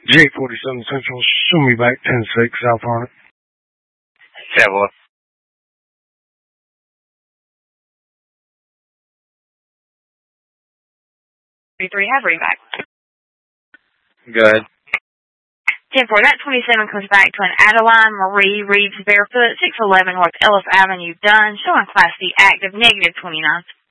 J47 Central, show me back 10-6, South Hornet. Yeah, boy. Have read back. Go ahead. 10-4, that 27 comes back to an Adeline Marie Reeves barefoot, 611 North Ellis Avenue, Dunn, showing Class D active, -29.